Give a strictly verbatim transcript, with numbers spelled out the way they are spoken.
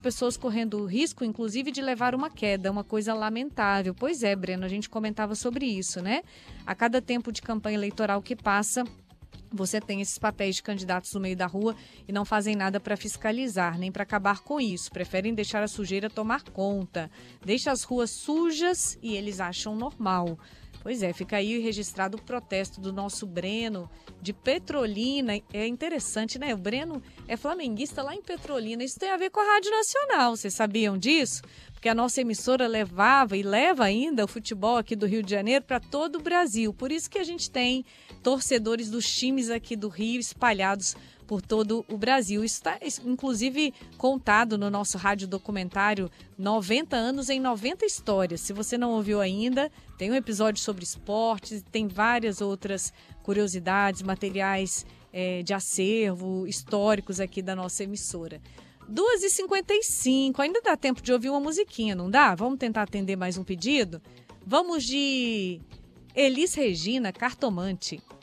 pessoas correndo o risco, inclusive, de levar uma queda, uma coisa lamentável. Pois é, Breno, a gente comentava sobre isso, né? A cada tempo de campanha eleitoral que passa, você tem esses papéis de candidatos no meio da rua e não fazem nada para fiscalizar, nem para acabar com isso. Preferem deixar a sujeira tomar conta. Deixa as ruas sujas e eles acham normal. Pois é, fica aí registrado o protesto do nosso Breno de Petrolina. É interessante, né? O Breno é flamenguista lá em Petrolina. Isso tem a ver com a Rádio Nacional. Vocês sabiam disso? Porque a nossa emissora levava e leva ainda o futebol aqui do Rio de Janeiro para todo o Brasil. Por isso que a gente tem torcedores dos times aqui do Rio espalhados por todo o Brasil. Isso está, inclusive, contado no nosso rádio documentário noventa anos em noventa histórias. Se você não ouviu ainda, tem um episódio sobre esportes, tem várias outras curiosidades, materiais é, de acervo históricos aqui da nossa emissora. duas e cinquenta e cinco, ainda dá tempo de ouvir uma musiquinha, não dá? Vamos tentar atender mais um pedido? Vamos de Elis Regina, Cartomante.